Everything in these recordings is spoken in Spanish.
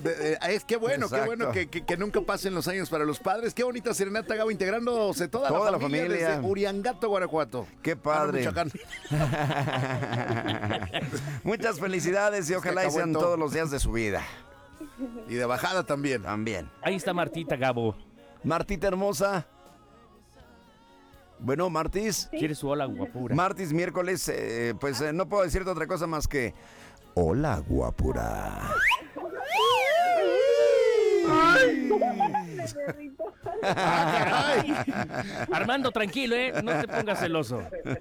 Es que bueno, qué bueno que nunca pasen los años para los padres. Qué bonita serenata, Gabo, integrándose toda la familia desde Uriangato, Guanajuato. Qué padre. Muchas felicidades y ojalá sean todos los días de su vida. Y de bajada también. Ahí está Martita, Gabo. Martita hermosa. Bueno, Martis. ¿Sí? ¿Quieres su hola, guapura? Martis, miércoles, no puedo decirte otra cosa más que hola, guapura. Armando, tranquilo, no te pongas celoso.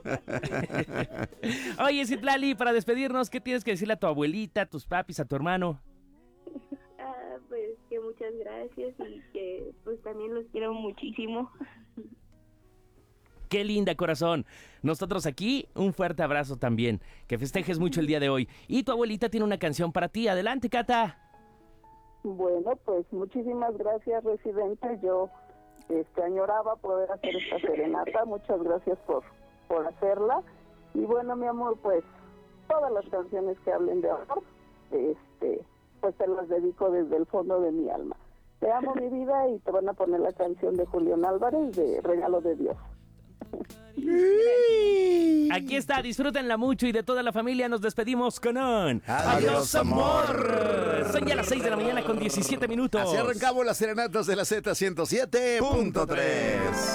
Oye, Citlali, para despedirnos, ¿qué tienes que decirle a tu abuelita, a tus papis, a tu hermano? Pues que muchas gracias y que pues también los quiero muchísimo. Qué linda, corazón. Nosotros aquí, un fuerte abrazo también. Que festejes mucho el día de hoy. Y tu abuelita tiene una canción para ti. Adelante, Cata. Bueno, pues muchísimas gracias, Residente. Yo añoraba poder hacer esta serenata. Muchas gracias por hacerla. Y bueno, mi amor, pues todas las canciones que hablen de amor, pues te las dedico desde el fondo de mi alma. Te amo, mi vida, y te van a poner la canción de Julián Álvarez de Regalo de Dios. Aquí está, disfrútenla mucho y de toda la familia nos despedimos con un ¡Adiós, amor! Son ya las 6 de la mañana con 17 minutos. Así arrancamos las serenatas de la Z107.3.